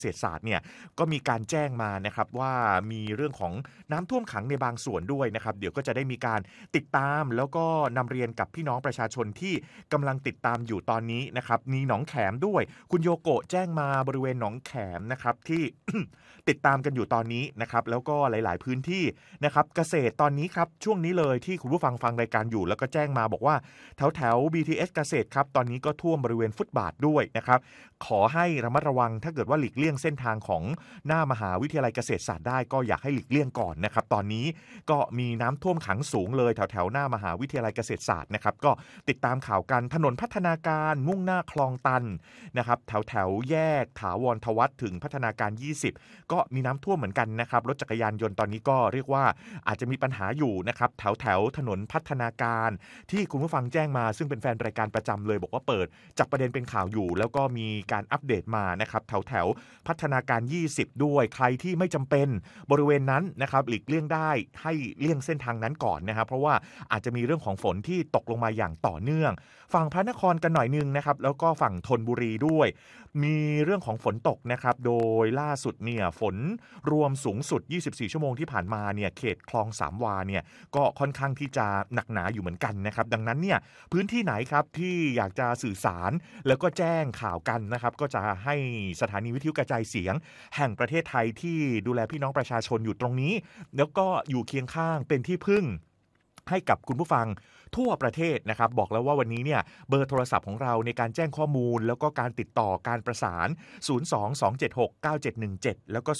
ษตรศาสตร์เนี่ยก็มีการแจ้งมานะครับว่ามีเรื่องของน้ำท่วมขังในบางส่วนด้วยนะครับเดี๋ยวก็จะได้มีการติดตามแล้วก็นำเรียนกับพี่น้องประชาชนที่กำลังติดตามอยู่ตอนนี้นะครับมีหนองแขมด้วยคุณโยโกะแจ้งมาบริเวณหนองแขมนะครับที่ ติดตามกันอยู่ตอนนี้นะครับแล้วก็หลายๆพื้นที่นะครับเกษตรตอนนี้ครับช่วงนี้เลยที่คุณผู้ฟังฟังรายการอยู่แล้วก็แจ้งมาบอกว่าแถว BTS เกษตรครับตอนนี้ก็ท่วมบริเวณฟุตบาทด้วยนะครับขอให้ระมัดระวังถ้าเกิดว่าหลีกเลี่ยงเส้นทางของหน้ามหาวิทยาลัยเกษตรศาสตร์ได้ก็อยากให้หลีกเลี่ยงก่อนนะครับตอนนี้ก็มีน้ำท่วมขังสูงเลยแถวหน้ามหาวิทยาลัยเกษตรศาสตร์นะครับก็ติดตามข่าวกันถนนพัฒนาการมุ่งหน้าคลองตันนะครับแถวแยกถาวรทวัฒน์ถึงพัฒนาการ20ก็มีน้ำท่วมเหมือนกันนะครับรถจักรยานยนต์ตอนนี้ก็เรียกว่าอาจจะมีปัญหาอยู่นะครับแถวถนนพัฒนาการที่คุณผู้ฟังแจ้งมาซึ่งเป็นแฟนรายการประจำเลยบอกว่าเปิดจับประเด็นเป็นข่าวอยู่แล้วก็มีการอัปเดตมานะครับแถวพัฒนาการ20ด้วยใครที่ไม่จำเป็นบริเวณนั้นนะครับหลีกเลี่ยงได้ให้เลี่ยงเส้นทางนั้นก่อนนะครับเพราะว่าอาจจะมีเรื่องของฝนที่ตกลงมาอย่างต่อเนื่องฝั่งพระนครกันหน่อยนึงนะครับแล้วก็ฝั่งธนบุรีด้วยมีเรื่องของฝนตกนะครับโดยล่าสุดเนี่ยฝนรวมสูงสุด24ชั่วโมงที่ผ่านมาเนี่ยเขตคลองสามวาเนี่ยก็ค่อนข้างที่จะหนักหนาอยู่เหมือนกันนะครับดังนั้นเนี่ยพื้นที่ไหนครับที่อยากจะสื่อสารแล้วก็แจ้งข่าวกันนะครับก็จะให้สถานีวิทยุกระจายเสียงแห่งประเทศไทยที่ดูแลพี่น้องประชาชนอยู่ตรงนี้แล้วก็อยู่เคียงข้างเป็นที่พึ่งให้กับคุณผู้ฟังทั่วประเทศนะครับบอกแล้วว่าวันนี้เนี่ยเบอร์โทรศัพท์ของเราในการแจ้งข้อมูลแล้วก็การติดต่อการประสาน02-276-9717แล้วก็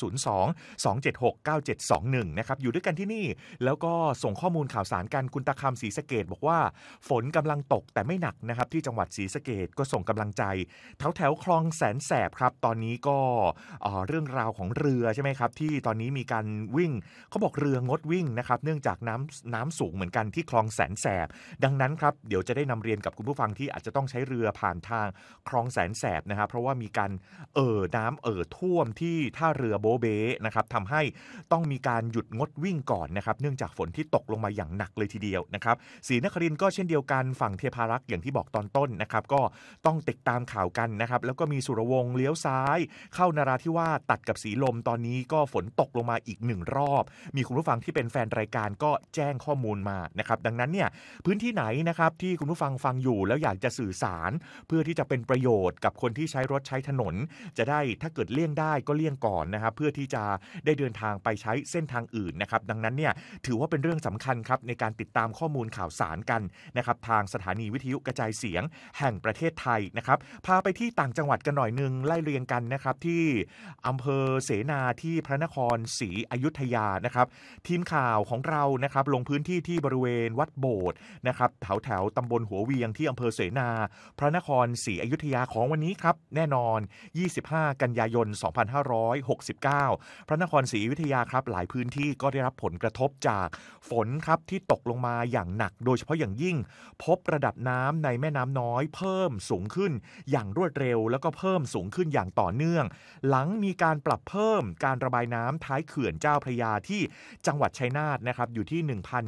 02-276-9721นะครับอยู่ด้วยกันที่นี่แล้วก็ส่งข้อมูลข่าวสารกันคุณตะคำศรีสะเกษบอกว่าฝนกำลังตกแต่ไม่หนักนะครับที่จังหวัดศรีสะเกษก็ส่งกำลังใจแถวคลองแสนแสบครับตอนนี้ก็เรื่องราวของเรือใช่ไหมครับที่ตอนนี้มีการวิ่งเขาบอกเรืองดวิ่งนะครับเนื่องจากน้ำสูงเหมือนกันที่คลองแสนแสบดังนั้นครับเดี๋ยวจะได้นำเรียนกับคุณผู้ฟังที่อาจจะต้องใช้เรือผ่านทางคลองแสนแสบนะครับเพราะว่ามีการน้ำท่วมที่ท่าเรือโบเบ้นะครับทำให้ต้องมีการหยุดงดวิ่งก่อนนะครับเนื่องจากฝนที่ตกลงมาอย่างหนักเลยทีเดียวนะครับศรีนครินทร์ก็เช่นเดียวกันฝั่งเทพารักษ์อย่างที่บอกตอนต้นนะครับก็ต้องติดตามข่าวกันนะครับแล้วก็มีสุรวงศ์เลี้ยวซ้ายเข้านราธิวาสตัดกับสีลมตอนนี้ก็ฝนตกลงมาอีก1รอบมีคุณผู้ฟังที่เป็นแฟนรายการก็แจ้งข้อมูลมานะครับดังนั้นเนี่ยพื้นที่ไหนนะครับที่คุณผู้ฟังฟังอยู่แล้วอยากจะสื่อสารเพื่อที่จะเป็นประโยชน์กับคนที่ใช้รถใช้ถนนจะได้ถ้าเกิดเลี่ยงได้ก็เลี่ยงก่อนนะครับเพื่อที่จะได้เดินทางไปใช้เส้นทางอื่นนะครับดังนั้นเนี่ยถือว่าเป็นเรื่องสำคัญครับในการติดตามข้อมูลข่าวสารกันนะครับทางสถานีวิทยุกระจายเสียงแห่งประเทศไทยนะครับพาไปที่ต่างจังหวัดกันหน่อยนึงไล่เรียงกันนะครับที่อำเภอเสนาที่พระนครศรีอยุธยานะครับทีมข่าวของเรานะครับลงพื้นที่ที่บริเวณวัดโบสถ์นะครับแถวตำบลหัวเวียงที่อำเภอเสนาพระนครศรีอยุธยาของวันนี้ครับแน่นอน25กันยายน2569พระนครศรีอยุธยาครับหลายพื้นที่ก็ได้รับผลกระทบจากฝนครับที่ตกลงมาอย่างหนักโดยเฉพาะอย่างยิ่งพบระดับน้ำในแม่น้ำน้อยเพิ่มสูงขึ้นอย่างรวดเร็วแล้วก็เพิ่มสูงขึ้นอย่างต่อเนื่องหลังมีการปรับเพิ่มการระบายน้ำท้ายเขื่อนเจ้าพระยาที่จังหวัดชัยนาทนะครับอยู่ที่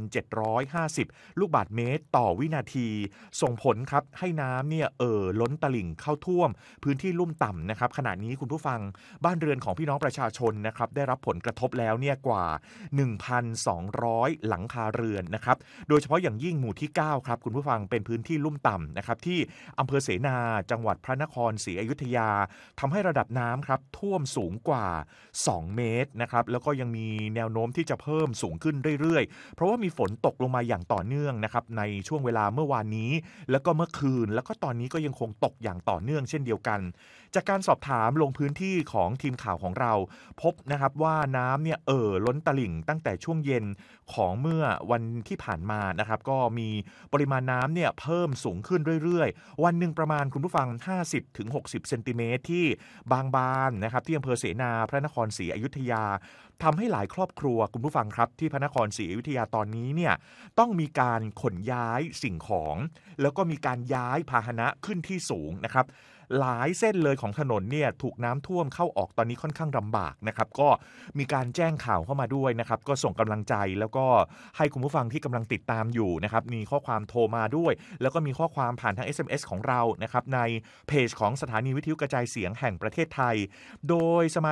1,750 ลูกบาศก์เมตรต่อวินาทีส่งผลครับให้น้ำเนี่ยล้นตลิ่งเข้าท่วมพื้นที่ลุ่มต่ำนะครับขณะนี้คุณผู้ฟังบ้านเรือนของพี่น้องประชาชนนะครับได้รับผลกระทบแล้วเนี่ยกว่า 1,200 หลังคาเรือนนะครับโดยเฉพาะอย่างยิ่งหมู่ที่9ครับคุณผู้ฟังเป็นพื้นที่ลุ่มต่ำนะครับที่อำเภอเสนาจังหวัดพระนครศรีอยุธยาทำให้ระดับน้ำครับท่วมสูงกว่า2เมตรนะครับแล้วก็ยังมีแนวโน้มที่จะเพิ่มสูงขึ้นเรื่อยๆเพราะว่ามีฝนตกลงมาอย่างต่อเนื่องนะครับในช่วงเวลาเมื่อวานนี้แล้วก็เมื่อคืนแล้วก็ตอนนี้ก็ยังคงตกอย่างต่อเนื่องเช่นเดียวกันจากการสอบถามลงพื้นที่ของทีมข่าวของเราพบนะครับว่าน้ำเนี่ยล้นตลิ่งตั้งแต่ช่วงเย็นของเมื่อวันที่ผ่านมานะครับก็มีปริมาณน้ำเนี่ยเพิ่มสูงขึ้นเรื่อยๆวันหนึ่งประมาณคุณผู้ฟัง 50-60 เซนติเมตรที่บางบานนะครับที่อำเภอเสนาพระนครศรีอยุธยาทำให้หลายครอบครัวคุณผู้ฟังครับที่พระนครศรีอยุธยาตอนนี้เนี่ยต้องมีการขนย้ายสิ่งของแล้วก็มีการย้ายพาหนะขึ้นที่สูงนะครับหลายเส้นเลยของถนนเนี่ยถูกน้ำท่วมเข้าออกตอนนี้ค่อนข้างลำบากนะครับก็มีการแจ้งข่าวเข้ามาด้วยนะครับก็ส่งกำลังใจแล้วก็ให้คุณผู้ฟังที่กำลังติดตามอยู่นะครับมีข้อความโทรมาด้วยแล้วก็มีข้อความผ่านทาง SMS ของเรานะครับในเพจของสถานีวิทยุกระจายเสียงแห่งประเทศไทยโดยสมา